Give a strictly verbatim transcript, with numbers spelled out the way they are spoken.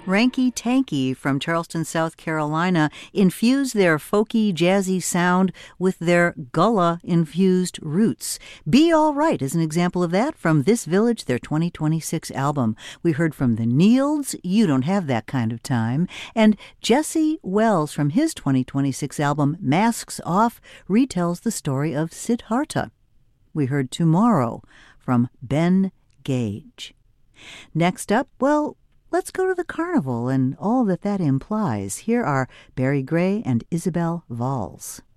Ranky Tanky from Charleston, South Carolina, infuse their folky, jazzy sound with their Gullah-infused roots. Be All Right is an example of that from This Village, their twenty twenty-six album. We heard from the Neilds, You Don't Have That Kind of Time, and Jesse Wells from his twenty twenty-six album, Masks Off, retells the story of Siddhartha. We heard Tomorrow from Ben Gage. Next up, well, let's go to the carnival and all that that implies. Here are Barry Gray and Isabel Valls.